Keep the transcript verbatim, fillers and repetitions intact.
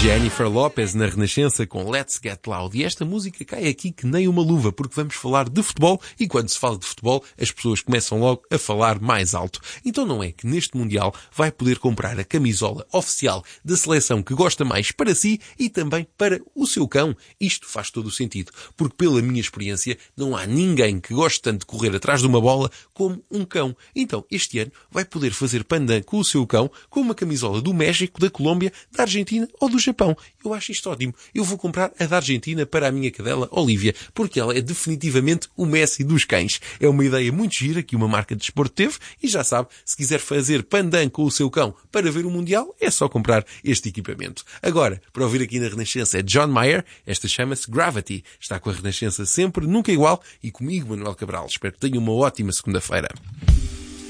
Jennifer Lopez na Renascença com Let's Get Loud. E esta música cai aqui que nem uma luva, porque vamos falar de futebol e quando se fala de futebol as pessoas começam logo a falar mais alto. Então não é que neste Mundial vai poder comprar a camisola oficial da seleção que gosta mais para si e também para o seu cão. Isto faz todo o sentido, porque pela minha experiência não há ninguém que goste tanto de correr atrás de uma bola como um cão. Então este ano vai poder fazer pandan com o seu cão com uma camisola do México, da Colômbia, da Argentina ou do Japão. Eu acho isto ótimo. Eu vou comprar a da Argentina para a minha cadela Olívia, porque ela é definitivamente o Messi dos cães. É uma ideia muito gira que uma marca de desporto teve e já sabe, se quiser fazer pandan com o seu cão para ver o Mundial, é só comprar este equipamento. Agora, para ouvir aqui na Renascença é John Mayer. Esta chama-se Gravity. Está com a Renascença sempre, nunca igual, e comigo, Manuel Cabral. Espero que tenha uma ótima segunda-feira.